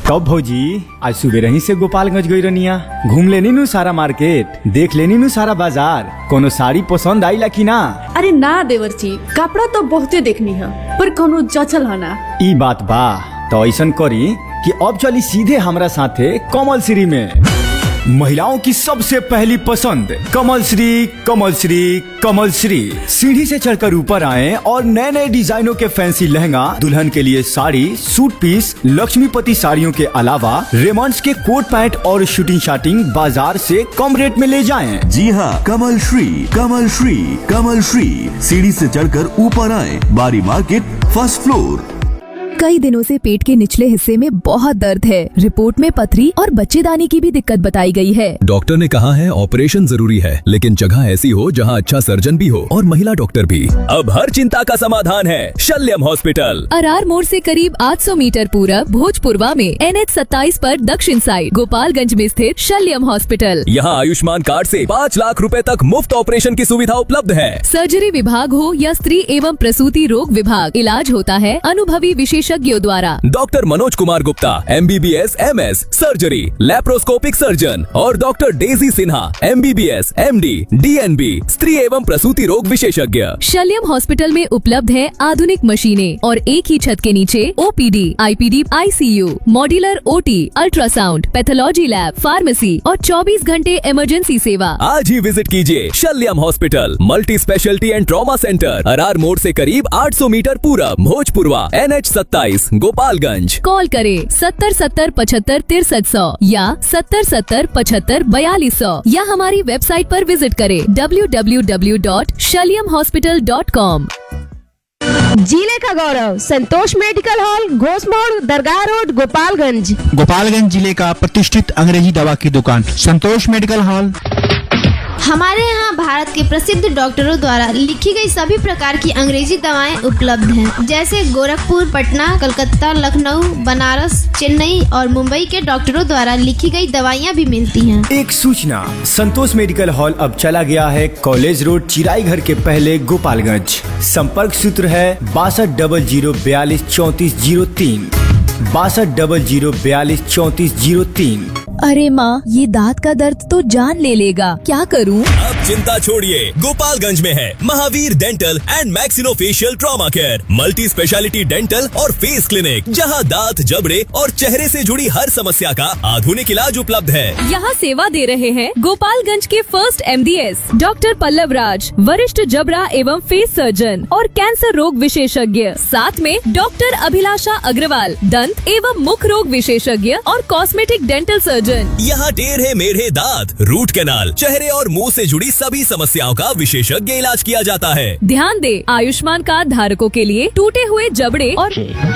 कब भौजी? आज सुबह रही से गोपालगंज गई रनिया, घूम लेनी नु सारा मार्केट, देख लेनी नु सारा बाजार, कोनो साड़ी पसंद आईला की ना? अरे ना देवर जी, कपड़ा तो बहुते देखनी है पर कोनो जचल है ना। ई बात बा, तो ऐसन करी कि अब चली सीधे हमरा साथे कमल श्री में। महिलाओं की सबसे पहली पसंद कमल श्री, कमल श्री, कमल श्री। सीढ़ी से चढ़कर ऊपर आए और नए नए डिजाइनों के फैंसी लहंगा, दुल्हन के लिए साड़ी, सूट पीस, लक्ष्मीपति साड़ियों के अलावा रेमंड्स के कोट पैंट और शूटिंग शाटिंग बाजार से कम रेट में ले जाएं। जी हाँ, कमल श्री, कमल श्री, कमल श्री। सीढ़ी से चढ़कर ऊपर आए, बारी मार्केट, फर्स्ट फ्लोर। कई दिनों से पेट के निचले हिस्से में बहुत दर्द है। रिपोर्ट में पथरी और बच्चेदानी की भी दिक्कत बताई गई है। डॉक्टर ने कहा है ऑपरेशन जरूरी है, लेकिन जगह ऐसी हो जहां अच्छा सर्जन भी हो और महिला डॉक्टर भी। अब हर चिंता का समाधान है शल्यम हॉस्पिटल। अरार मोड़ से करीब 800 मीटर पूरब भोजपुरवा में NH 27 पर दक्षिण साइड गोपालगंज में स्थित शल्यम हॉस्पिटल। यहाँ आयुष्मान कार्ड से 5 लाख रुपए तक मुफ्त ऑपरेशन की सुविधा उपलब्ध है। सर्जरी विभाग हो या स्त्री एवं प्रसूति रोग विभाग, इलाज होता है अनुभवी विशेषज्ञों द्वारा। Doctor Manoj Kumar Gupta MBBS MS surgery laparoscopic surgeon और doctor Daisy Sinha MBBS MD DNB स्त्री एवं प्रसूति रोग विशेषज्ञ। शल्यम हॉस्पिटल में उपलब्ध है आधुनिक मशीनें और एक ही छत के नीचे OPD, IPD, ICU, modular OT, ultrasound, pathology lab, pharmacy और 24 घंटे इमरजेंसी सेवा। आज ही विजिट कीजिए शल्यम hospital, multi speciality and trauma centre, Arar मोड़ से करीब 800 मीटर पूरब, भोजपुरवा, NH 27, गोपालगंज। कॉल करें 70 70 75 6300 या 70 70 75 4200 या हमारी वेबसाइट पर विजिट करें www.shalyamhospital.com। जिले का गौरव संतोष मेडिकल हॉल, घोषमोड़, दरगाह रोड, गोपालगंज। गोपालगंज जिले का प्रतिष्ठित अंग्रेजी दवा की दुकान संतोष मेडिकल हॉल। हमारे यहाँ भारत के प्रसिद्ध डॉक्टरों द्वारा लिखी गई सभी प्रकार की अंग्रेजी दवाएं उपलब्ध हैं, जैसे गोरखपुर, पटना, कलकत्ता, लखनऊ, बनारस, चेन्नई और मुंबई के डॉक्टरों द्वारा लिखी गई दवाइयाँ भी मिलती हैं। एक सूचना, संतोष मेडिकल हॉल अब चला गया है कॉलेज रोड, चिराई घर के पहले, गोपालगंज। संपर्क सूत्र है 6200423403, 6200423403। अरे माँ, ये दांत का दर्द तो जान ले लेगा, क्या करूँ? अब चिंता छोड़िए, गोपालगंज में है Mahavir dental and maxillofacial trauma care, multi speciality dental और फेस क्लिनिक, जहां दांत, जबड़े और चेहरे से जुड़ी हर समस्या का आधुनिक इलाज उपलब्ध है। यहाँ सेवा दे रहे हैं गोपालगंज के फर्स्ट MDS डॉक्टर पल्लव राज, वरिष्ठ जबड़ा एवं फेस सर्जन और कैंसर रोग विशेषज्ञ। साथ में डॉक्टर अभिलाषा अग्रवाल, दंत एवं मुख रोग विशेषज्ञ और कॉस्मेटिक डेंटल सर्जन। यहाँ टेढ़े मेढ़े दांत, रूट कैनाल, चेहरे और मुंह से जुड़ी सभी समस्याओं का विशेषज्ञ इलाज किया जाता है। ध्यान दे, आयुष्मान कार्ड धारकों के लिए टूटे हुए जबड़े और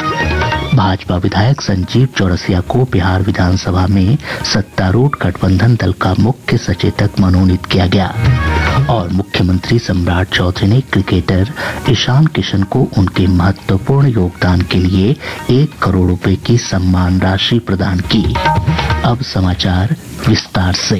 भाजपा विधायक संजीव चौरसिया को बिहार विधानसभा में सत्तारूढ़ गठबंधन दल का मुख्य सचेतक मनोनीत किया गया और मुख्यमंत्री सम्राट चौधरी ने क्रिकेटर ईशान किशन को उनके महत्वपूर्ण योगदान के लिए 1 करोड़ रुपए की सम्मान राशि प्रदान की। अब समाचार विस्तार से।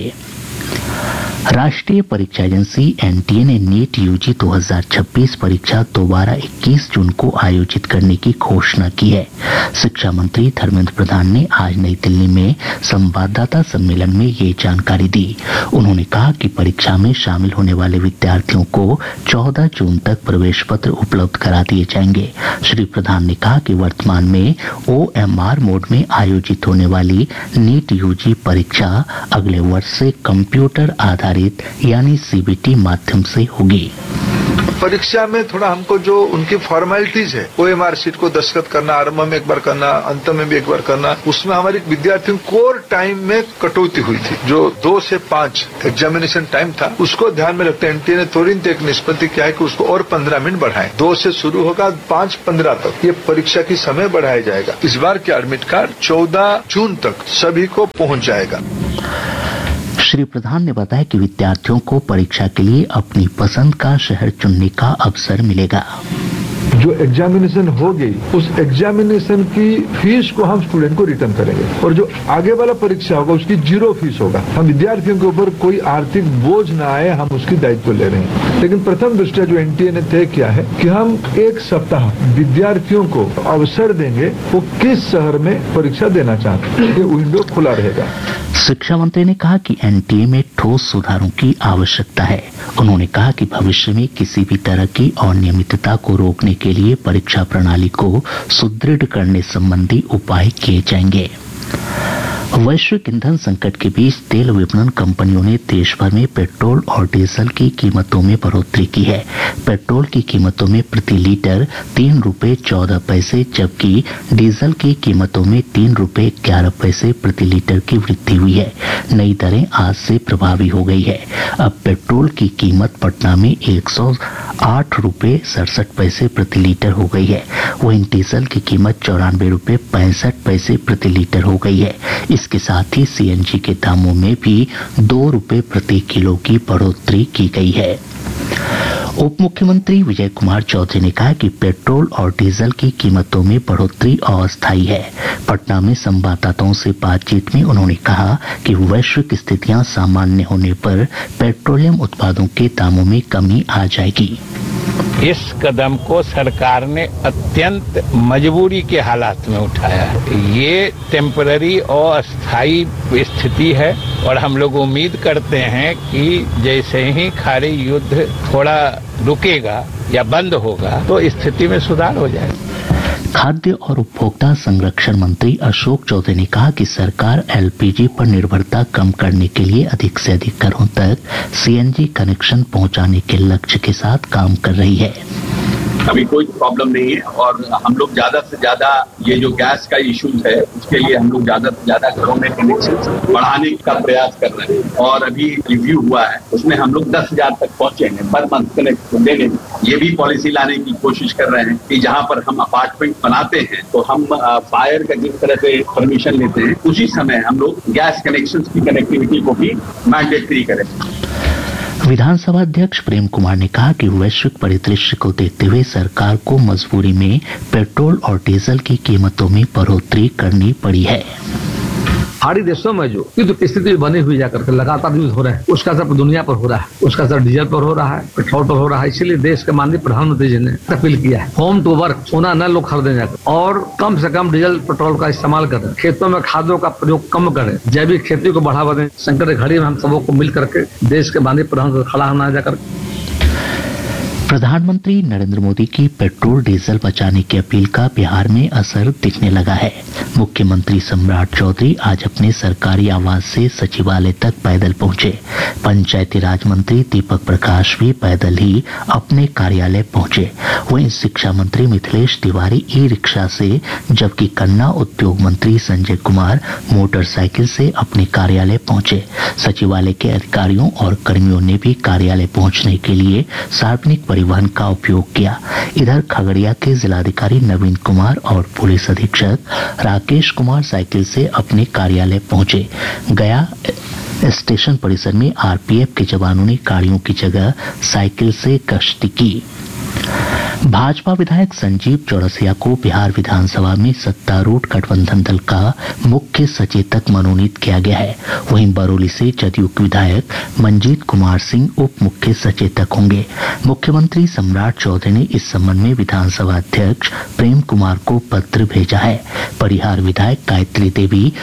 राष्ट्रीय परीक्षा एजेंसी NTA ने नीट UG 2026 परीक्षा दोबारा 21 जून को आयोजित करने की घोषणा की है। शिक्षा मंत्री धर्मेंद्र प्रधान ने आज नई दिल्ली में संवाददाता सम्मेलन में ये जानकारी दी। उन्होंने कहा कि परीक्षा में शामिल होने वाले विद्यार्थियों को 14 जून तक प्रवेश पत्र उपलब्ध करा दिए जाएंगे। श्री प्रधान ने कहा कि वर्तमान में OMR मोड में आयोजित होने वाली नीट UG परीक्षा अगले वर्ष से कंप्यूटर आधारित यानी CBT माध्यम से होगी। परीक्षा में थोड़ा हमको जो उनकी फॉर्मेलिटीज है, OMR शीट को दस्तखत करना, आरंभ में एक बार करना, अंत में भी एक बार करना, उसमें हमारे विद्यार्थियों कोर टाइम में कटौती हुई थी। जो 2 से 5 एग्जामिनेशन टाइम था, उसको ध्यान में रखते NTA ने तुरंत एक निष्पत्ति किया है कि उसको और 15 मिनट बढ़ाएं। 2 से शुरू होगा, 5:15 तक ये परीक्षा की समय बढ़ाया जाएगा। इस बार के एडमिट कार्ड 14 जून तक सभी को पहुंच जाएगा। श्री प्रधान ने बताया कि विद्यार्थियों को परीक्षा के लिए अपनी पसंद का शहर चुनने का अवसर मिलेगा। जो एग्जामिनेशन हो गई उस एग्जामिनेशन की फीस को हम स्टूडेंट को रिटर्न करेंगे और जो आगे वाला परीक्षा होगा उसकी 0 फीस होगा। हम विद्यार्थियों के ऊपर कोई आर्थिक बोझ ना आए, हम उसकी दायित्व ले रहे हैं। लेकिन प्रथम दृष्टया जो एनटीए ने तय किया है कि हम 1 सप्ताह विद्यार्थियों को अवसर देंगे वो किस शहर में परीक्षा देना चाहते हैं, ये विंडो खुला रहेगा। शिक्षा मंत्री ने कहा कि एनटीए में ठोस सुधारों की आवश्यकता है। उन्होंने कहा कि भविष्य में किसी भी तरह की अनियमितता को रोकने के लिए परीक्षा प्रणाली को सुदृढ़ करने संबंधी उपाय किए जाएंगे। वैश्विक ईंधन संकट के बीच तेल विपणन कंपनियों ने देश भर में पेट्रोल और डीजल की कीमतों में बढ़ोतरी की है। पेट्रोल की कीमतों में प्रति लीटर 3 रुपये 14 पैसे, जबकि डीजल की कीमतों में 3 रुपये 11 पैसे प्रति लीटर की वृद्धि हुई है। नई दरें आज से प्रभावी हो गई है। अब पेट्रोल की कीमत पटना में 108 रुपये 67 पैसे प्रति लीटर हो गई है। वहीं डीजल की कीमत 94 रुपये 65 पैसे प्रति लीटर हो गई है। इसके साथ ही सीएनजी के दामों में भी 2 रुपये प्रति किलो की बढ़ोतरी की गई है। उप मुख्यमंत्री विजय कुमार चौधरी ने कहा कि पेट्रोल और डीजल की कीमतों में बढ़ोतरी अस्थायी है। पटना में संवाददाताओं से बातचीत में उन्होंने कहा कि वैश्विक स्थितियां सामान्य होने पर पेट्रोलियम उत्पादों के दामों में कमी आ जाएगी। इस कदम को सरकार ने अत्यंत मजबूरी के हालात में उठाया है। ये टेम्पररी और अस्थायी स्थिति है और हम लोग उम्मीद करते हैं कि जैसे ही खाड़ी युद्ध थोड़ा रुकेगा या बंद होगा तो स्थिति में सुधार हो जाएगा। खाद्य और उपभोक्ता संरक्षण मंत्री अशोक चौधरी ने कहा कि सरकार एलपीजी पर निर्भरता कम करने के लिए अधिक से अधिक घरों तक सीएनजी कनेक्शन पहुंचाने के लक्ष्य के साथ काम कर रही है। अभी कोई प्रॉब्लम नहीं है और हम लोग ज्यादा से ज्यादा ये जो गैस का इश्यूज है उसके लिए हम लोग ज्यादा से ज्यादा घरों में कनेक्शन बढ़ाने का प्रयास कर रहे हैं और अभी रिव्यू हुआ है उसमें हम लोग 10,000 तक पहुंचे हैं पर मंथ कनेक्शन देने में। ये भी पॉलिसी लाने की कोशिश कर रहे हैं कि जहां पर हम अपार्टमेंट बनाते हैं तो हम फायर का जिस तरह से परमिशन लेते हैं उसी समय हम लोग गैस कनेक्शन की कनेक्टिविटी को भी मैंडेटरी करें। विधानसभा अध्यक्ष प्रेम कुमार ने कहा कि वैश्विक परिदृश्य को देखते हुए सरकार को मजबूरी में पेट्रोल और डीजल की कीमतों में बढ़ोतरी करनी पड़ी है। पहाड़ी देशों में जो युद्ध की स्थिति बनी हुई जाकर के लगातार यूज हो रहे हैं उसका असर दुनिया पर हो रहा है, उसका असर डीजल पर हो रहा है, पेट्रोल पर हो रहा है। इसीलिए देश के माननीय प्रधानमंत्री जी ने अपील किया है होम टू वर्क, सोना न लोग खरीदे जाकर और कम से कम डीजल पेट्रोल का इस्तेमाल करें, खेतों में खादों का प्रयोग कम करें, जैविक खेती को बढ़ावा दें। संकट की घड़ी में हम सबको मिल करके देश के माननीय प्रधानमंत्री खड़ा होना जाकर। प्रधानमंत्री नरेंद्र मोदी की पेट्रोल डीजल बचाने की अपील का बिहार में असर दिखने लगा है। मुख्यमंत्री सम्राट चौधरी आज अपने सरकारी आवास से सचिवालय तक पैदल पहुंचे। पंचायती राज मंत्री दीपक प्रकाश भी पैदल ही अपने कार्यालय पहुंचे। वहीं शिक्षा मंत्री मिथिलेश तिवारी ई रिक्शा से, जबकि गन्ना उद्योग मंत्री संजय कुमार मोटरसाइकिल से अपने कार्यालय पहुंचे। सचिवालय के अधिकारियों और कर्मियों ने भी कार्यालय पहुंचने के लिए सार्वजनिक परिवहन का उपयोग किया। इधर खगड़िया के जिलाधिकारी नवीन कुमार और पुलिस अधीक्षक राकेश कुमार साइकिल से अपने कार्यालय पहुंचे। गया स्टेशन परिसर में आरपीएफ के जवानों ने गाड़ियों की जगह साइकिल से गश्ती की। भाजपा विधायक संजीव चौरसिया को बिहार विधानसभा में सत्तारूढ़ गठबंधन दल का मुख्य सचेतक मनोनीत किया गया है। वहीं बरौली से जदयू विधायक मंजीत कुमार सिंह उप मुख्य सचेतक होंगे। मुख्यमंत्री सम्राट चौधरी ने इस संबंध में विधानसभा अध्यक्ष प्रेम कुमार को पत्र भेजा है। परिहार विधायक गायत्री देवी,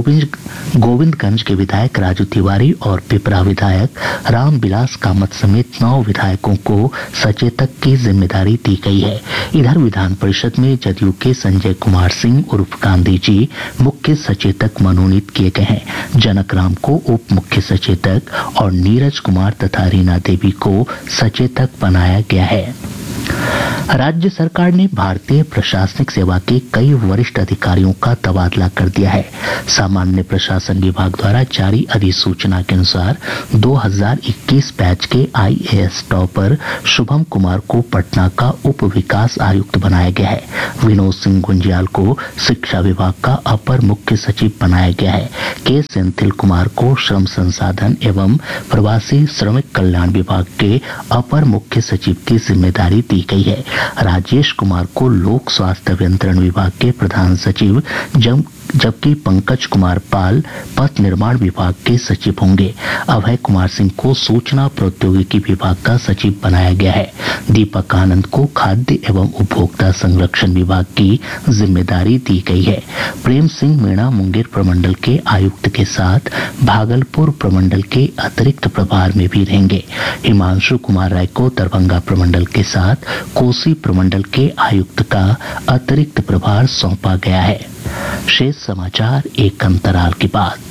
गोविंदगंज के विधायक राजू तिवारी और पिपरा विधायक रामविलास कामत समेत 9 विधायकों को सचेतक की जिम्मेदारी दी गई है। इधर विधान परिषद में जदयू के संजय कुमार सिंह उर्फ गांधी जी मुख्य सचेतक मनोनीत किए गए हैं। जनक राम को उप मुख्य सचेतक और नीरज कुमार तथा रीना देवी को सचेतक बनाया गया है। राज्य सरकार ने भारतीय प्रशासनिक सेवा के कई वरिष्ठ अधिकारियों का तबादला कर दिया है। सामान्य प्रशासन विभाग द्वारा जारी अधिसूचना के अनुसार 2021 बैच के आईएएस टॉपर शुभम कुमार को पटना का उप विकास आयुक्त बनाया गया है। विनोद सिंह गुंजियाल को शिक्षा विभाग का अपर मुख्य सचिव बनाया गया है। के सेंथिल कुमार को श्रम संसाधन एवं प्रवासी श्रमिक कल्याण विभाग के अपर मुख्य सचिव की जिम्मेदारी दी दी गई है। राजेश कुमार को लोक स्वास्थ्य अभियंत्रण विभाग के प्रधान सचिव जबकि पंकज कुमार पाल पथ निर्माण विभाग के सचिव होंगे। अभय कुमार सिंह को सूचना प्रौद्योगिकी विभाग का सचिव बनाया गया है। दीपक आनंद को खाद्य एवं उपभोक्ता संरक्षण विभाग की जिम्मेदारी दी गई है। प्रेम सिंह मीणा मुंगेर प्रमंडल के आयुक्त के साथ भागलपुर प्रमंडल के अतिरिक्त प्रभार में भी रहेंगे। हिमांशु कुमार राय को दरभंगा प्रमंडल के साथ कोसी प्रमंडल के आयुक्त का अतिरिक्त प्रभार सौंपा गया है। शेष समाचार एक अंतराल के बाद।